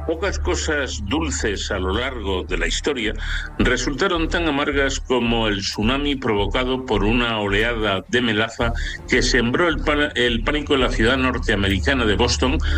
Pocas cosas dulces a lo largo de la historia resultaron tan amargas como el tsunami provocado por una oleada de melaza que sembró el pánico en la ciudad norteamericana de Boston